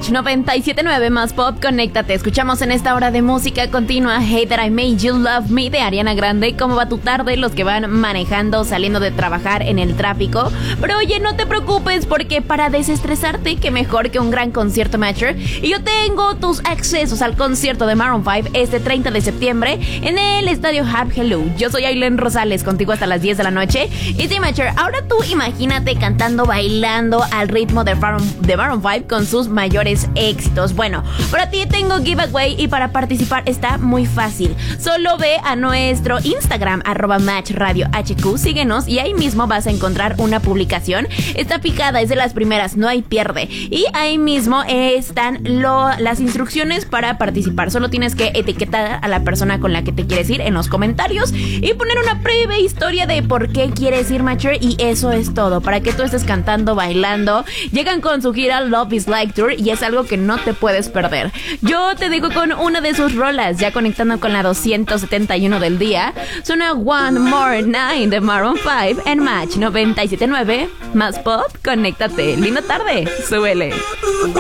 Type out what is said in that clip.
Match 97.9 más pop, conéctate. Escuchamos en esta hora de música continua Hey That I Made You Love Me de Ariana Grande. ¿Cómo va tu tarde? Los que van manejando, saliendo de trabajar en el tráfico. Pero oye, no te preocupes, porque para desestresarte, qué mejor que un gran concierto Matcher. Y yo tengo tus accesos al concierto de Maroon 5 este 30 de septiembre en el estadio Hub Hello. Yo soy Aileen Rosales, contigo hasta las 10 de la noche. Y sí, Matcher, ahora tú imagínate cantando, bailando al ritmo de Maroon 5 con sus mayores éxitos. Bueno, para ti tengo giveaway y para participar está muy fácil. Solo ve a nuestro Instagram @matchradiohq, síguenos y ahí mismo vas a encontrar una publicación. Está picada, es de las primeras, no hay pierde. Y ahí mismo están las instrucciones para participar. Solo tienes que etiquetar a la persona con la que te quieres ir en los comentarios y poner una breve historia de por qué quieres ir, Matcher, y eso es todo, para que tú estés cantando, bailando. Llegan con su gira Love is Like Tour y es algo que no te puedes perder. Yo te digo con una de sus rolas, ya conectando con la 271 del día. Suena One More Night de Maroon 5 en Match 97.9 más pop, conéctate. Linda tarde, súbele.